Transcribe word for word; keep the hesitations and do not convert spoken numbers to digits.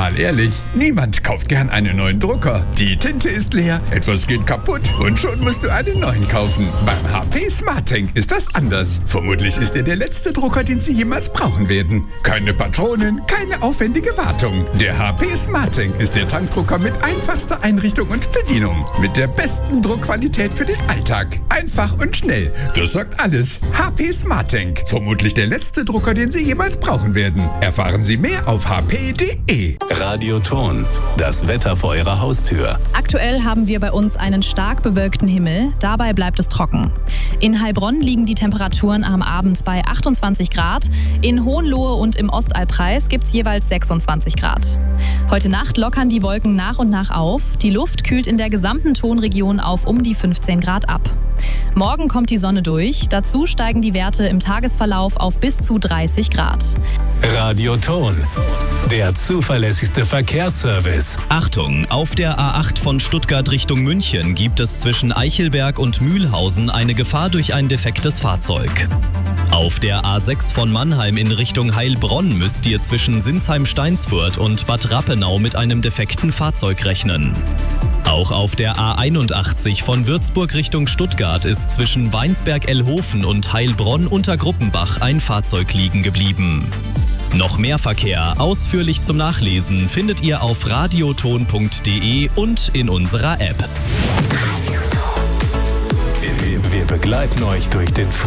Mal ehrlich, niemand kauft gern einen neuen Drucker. Die Tinte ist leer, etwas geht kaputt und schon musst du einen neuen kaufen. Beim H P SmartTank ist das anders. Vermutlich ist er der letzte Drucker, den Sie jemals brauchen werden. Keine Patronen, keine aufwendige Wartung. Der H P SmartTank ist der Tankdrucker mit einfachster Einrichtung und Bedienung. Mit der besten Druckqualität für den Alltag. Einfach und schnell. Das sagt alles. H P SmartTank. Vermutlich der letzte Drucker, den Sie jemals brauchen werden. Erfahren Sie mehr auf h p punkt d e. Radioton. Das Wetter vor Ihrer Haustür. Aktuell haben wir bei uns einen stark bewölkten Himmel. Dabei bleibt es trocken. In Heilbronn liegen die Temperaturen am Abend bei achtundzwanzig Grad. In Hohenlohe und im Ostalbkreis gibt es jeweils sechsundzwanzig Grad. Heute Nacht lockern die Wolken nach und nach auf. Die Luft kühlt in der gesamten Tonregion auf um die fünfzehn Grad ab. Morgen kommt die Sonne durch. Dazu steigen die Werte im Tagesverlauf auf bis zu dreißig Grad. Radioton. Der zuverlässigste Verkehrsservice. Achtung, auf der A acht von Stuttgart Richtung München gibt es zwischen Eichelberg und Mühlhausen eine Gefahr durch ein defektes Fahrzeug. Auf der A sechs von Mannheim in Richtung Heilbronn müsst ihr zwischen Sinsheim-Steinsfurt und Bad Rappenau mit einem defekten Fahrzeug rechnen. Auch auf der A einundachtzig von Würzburg Richtung Stuttgart ist zwischen Weinsberg-Ellhofen und Heilbronn unter Gruppenbach ein Fahrzeug liegen geblieben. Noch mehr Verkehr ausführlich zum Nachlesen findet ihr auf radioton punkt d e und in unserer App. Wir, wir begleiten euch durch den